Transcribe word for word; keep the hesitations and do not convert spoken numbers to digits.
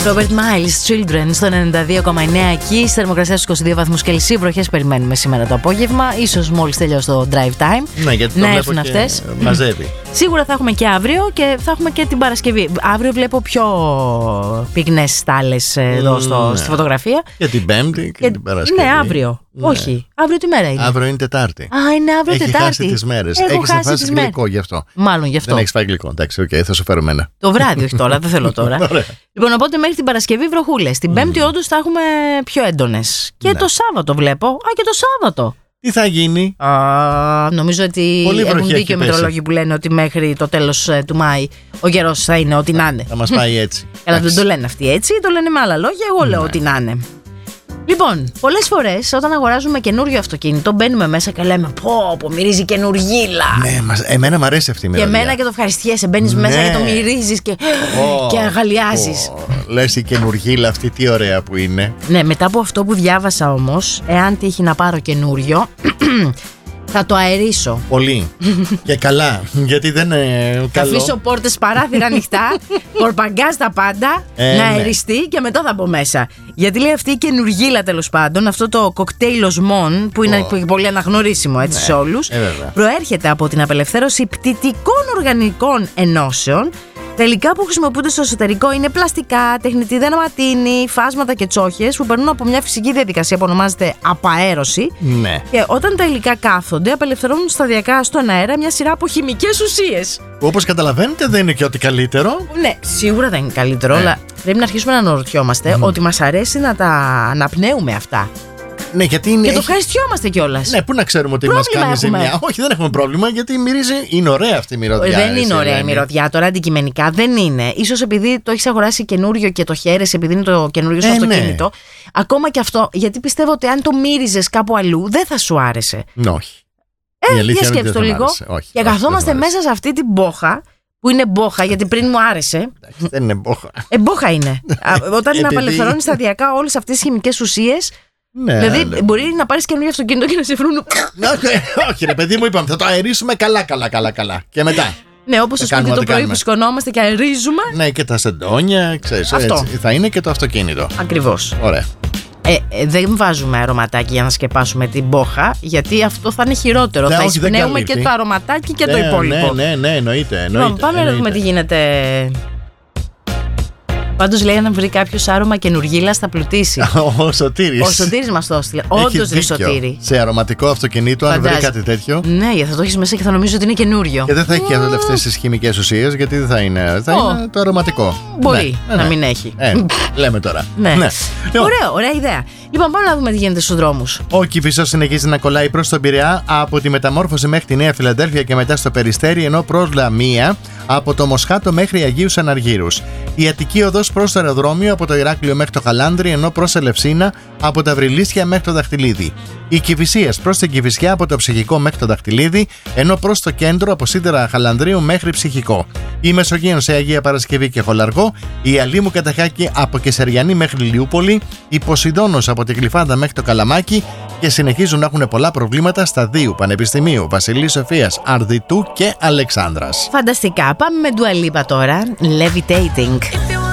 Robert Miles, Children, στο ενενήντα δύο κόμμα εννέα εκεί. Στη θερμοκρασία στους είκοσι δύο βαθμούς Κελσίου. Βροχές περιμένουμε σήμερα το απόγευμα. Ίσως μόλις τελειώσει το drive time. Ναι, γιατί να έρθουν αυτές. Μαζεύει. Σίγουρα θα έχουμε και αύριο και θα έχουμε και την Παρασκευή. Αύριο βλέπω πιο πυκνές στάλες εδώ mm, στο, ναι. στη φωτογραφία. Για την Πέμπτη και, και την Παρασκευή. Ναι, αύριο. Ναι. Όχι. Αύριο τι μέρα είναι? Αύριο είναι Τετάρτη. Α, είναι αύριο Έχει Τετάρτη. Έχει χάσει τις μέρες. Έχω Έχεις να φας γλυκό γι' αυτό. Μάλλον γι' αυτό. Δεν έχεις φάει γλυκό. Εντάξει, οκ, okay, θα σου φέρω εμένα. Το βράδυ, όχι τώρα, δεν θέλω τώρα. Λοιπόν, οπότε μέχρι την Παρασκευή βροχούλες. Την Πέμπτη mm. όντως θα έχουμε πιο έντονες. Και ναι. το Σάββατο βλέπω. Α, και το Σάββατο. Τι θα γίνει? Α, νομίζω ότι πολύ έχουν δίκιο οι μετρολόγοι που λένε ότι μέχρι το τέλος ε, του Μάη ο καιρός θα είναι ό,τι να είναι. Θα μας πάει έτσι. Καλά, δεν το λένε αυτοί έτσι, το λένε με άλλα λόγια. Εγώ λέω ό,τι να είναι. Λοιπόν, πολλές φορές όταν αγοράζουμε καινούριο αυτοκίνητο, μπαίνουμε μέσα και λέμε πω, πω μυρίζει καινούργιλα. Ναι, μας, εμένα μου αρέσει αυτή η μυρωδιά. Και εμένα και το ευχαριστιέσαι. Μπαίνεις ναι. μέσα και το μυρίζεις και, oh, και αγαλιάζεις. Oh. Λες η καινούργιλα αυτή, τι ωραία που είναι. Ναι, μετά από αυτό που διάβασα όμως, εάν τύχει να πάρω καινούριο, θα το αερίσω. Πολύ. Και καλά. Γιατί δεν είναι καλό. Θα αφήσω πόρτες παράθυρα ανοιχτά, κορπαγκάζ τα πάντα, ε, να αεριστεί ναι. και μετά θα μπω μέσα. Γιατί λέει αυτή η καινούργιλα τέλος πάντων, αυτό το κοκτέιλ οσμών, που είναι oh. πολύ αναγνωρίσιμο έτσι ναι. σε όλους, ε, προέρχεται από την απελευθέρωση πτυτικών οργανικών ενώσεων. Τελικά που χρησιμοποιούνται στο εσωτερικό είναι πλαστικά, τεχνητή δερματίνη, φάσματα και τσόχες που περνούν από μια φυσική διαδικασία που ονομάζεται απαέρωση. Ναι. Και όταν τα υλικά κάθονται, απελευθερώνουν σταδιακά στον αέρα μια σειρά από χημικές ουσίες. Όπως καταλαβαίνετε, δεν είναι και ό,τι καλύτερο. Ναι, σίγουρα δεν είναι καλύτερο, ναι. αλλά πρέπει να αρχίσουμε να αναρωτιόμαστε mm. ότι μας αρέσει να τα αναπνέουμε αυτά. Ναι, γιατί είναι... Και το ευχαριστιόμαστε κιόλας. Ναι, πού να ξέρουμε ότι μας κάνει ζημιά. Όχι, δεν έχουμε πρόβλημα, γιατί μυρίζει. Είναι ωραία αυτή η μυρωδιά. Δεν είναι ωραία η μυρωδιά. Τώρα αντικειμενικά δεν είναι. Ίσως επειδή το έχεις αγοράσει καινούριο και το χαίρεσαι, επειδή είναι το καινούριο σου ε, αυτοκίνητο. Ναι. Ακόμα και αυτό, γιατί πιστεύω ότι αν το μύριζες κάπου αλλού, δεν θα σου άρεσε. Ναι, όχι. Ε, για σκέψου το λίγο. Όχι, και όχι, καθόμαστε μέσα σε αυτή την μπόχα. Που είναι μπόχα, γιατί πριν μου άρεσε. Δεν είναι μπόχα. Ε, μπόχα είναι. Όταν απελευθερώνει σταδιακά όλες αυτές τις χημικές ουσίες. Ναι, δηλαδή ναι. μπορεί να πάρεις καινούριο αυτοκίνητο και να σε βρουν. Όχι, ρε παιδί μου, είπαμε, θα το αερίσουμε καλά, καλά, καλά, καλά. Και μετά. Ναι, όπως στο σπίτι το πρωί που σκονόμαστε και αερίζουμε. Ναι, και τα σεντόνια, ξέρεις. Έτσι, θα είναι και το αυτοκίνητο. Ακριβώς. Ωραία. Ε, ε, δεν βάζουμε αρωματάκι για να σκεπάσουμε την μπόχα, γιατί αυτό θα είναι χειρότερο. Ναι, θα εισπνέουμε και το αρωματάκι και ναι, το υπόλοιπο. Ναι, ναι, ναι, εννοείται. εννοείται λοιπόν, πάμε να δούμε τι γίνεται. Πάντως λέει να βρει κάποιος άρωμα καινούργιλα θα πλουτίσει. Ο Σωτήρης. Ο Σωτήρης μας το έστειλε. Όντως ρε Σωτήρη. Σε αρωματικό αυτοκινήτο, αν βρει κάτι τέτοιο. Ναι, θα το έχεις μέσα και θα νομίζω ότι είναι καινούριο. Και δεν θα έχει και αυτές τις χημικές ουσίες, γιατί δεν θα είναι. Θα oh. είναι το αρωματικό. Μπορεί ναι, να ναι. μην έχει. Ε, λέμε τώρα. Ναι. Ναι. Ωραία, ωραία ιδέα. Λοιπόν, πάμε να δούμε τι γίνεται στους δρόμους. Ο Κηφισός συνεχίζει να κολλάει προς τον Πειραιά από τη Μεταμόρφωση μέχρι τη Νέα Φιλαδέλφια και μετά στο Περιστέρι, ενώ προς Λαμία από το Μοσχάτο μέχρι Αγίους Αναργύρους. Η Αττική Οδός προς το αεροδρόμιο από το Ηράκλειο μέχρι το Χαλάνδρι, ενώ προς Ελευσίνα από τα Βρυλίσια μέχρι το Δαχτυλίδι. Η Κηφισίας προς την Κηφισιά από το Ψυχικό μέχρι το Δαχτυλίδι, ενώ προς το κέντρο από Σίδερα Χαλανδρίου μέχρι Ψυχικό. Η Μεσογείων σε Αγία Παρασκευή και Χολαργό, η Αλήμου Καταχάκη από Κεσαριανή μέχρι Λιούπολη, η Ποσειδώνος από την Γλυφάδα μέχρι το Καλαμάκι και συνεχίζουν να έχουν πολλά προβλήματα στα Δίου Πανεπιστημίου, Βασιλής Σοφίας, Αρδιτού και Αλεξάνδρας. Φανταστικά. Πάμε με Dua Lipa τώρα. Levitating.